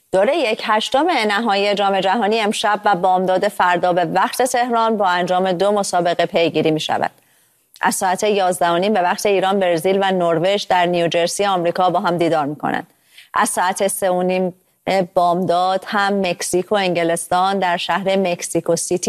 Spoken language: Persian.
دوره 1/8 نهایی جام جهانی امشب و بامداد فردا به وقت تهران با انجام 2 مسابقه پیگیری می شود. از ساعت 11:30 به وقت ایران، برزیل و نروژ در نیوجرسی آمریکا با هم دیدار می کنند. از ساعت 3:30 بامداد هم مکزیک و انگلستان در شهر مکزیکو سیتی